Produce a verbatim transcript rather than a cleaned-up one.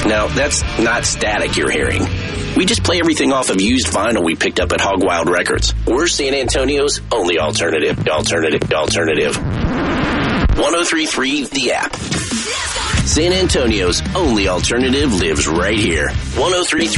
Now, that's not static you're hearing. We just play everything off of used vinyl we picked up at Hog Wild Records. We're San Antonio's only alternative. Alternative. Alternative. one oh three point three The App. San Antonio's only alternative lives right here. one oh three point three